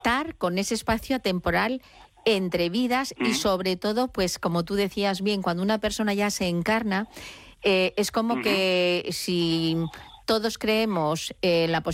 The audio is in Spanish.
conectar con ese espacio temporal entre vidas y sobre todo, pues como tú decías bien, cuando una persona ya se encarna, es como que si todos creemos la posibilidad